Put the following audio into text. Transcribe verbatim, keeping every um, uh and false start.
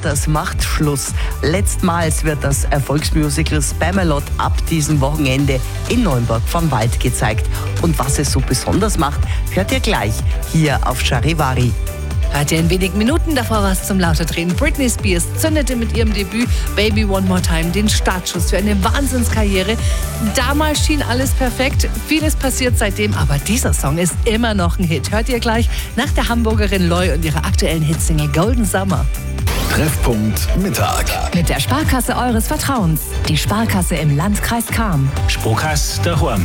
Theaters macht Schluss. Letztmals wird das Erfolgsmusical Spamalot ab diesem Wochenende in Neuenburg vom Wald gezeigt. Und was es so besonders macht, hört ihr gleich hier auf Charivari. Hört ihr in wenigen Minuten, davor was zum Lauterdrehen. Britney Spears zündete mit ihrem Debüt Baby One More Time den Startschuss für eine Wahnsinnskarriere. Damals schien alles perfekt, vieles passiert seitdem, aber dieser Song ist immer noch ein Hit. Hört ihr gleich nach der Hamburgerin Loy und ihrer aktuellen Hitsingle Golden Summer. Treffpunkt Mittag. Mit der Sparkasse eures Vertrauens. Die Sparkasse im Landkreis Cham. Sparkasse daheim.